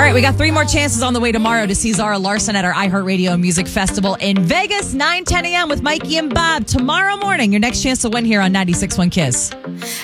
right, we got 3 more chances on the way tomorrow to see Zara Larsson at our iHeartRadio Music Festival in Vegas, 9:10 a.m. with Mikey and Bob. Tomorrow morning, your next chance to win here on 96.1 Kiss.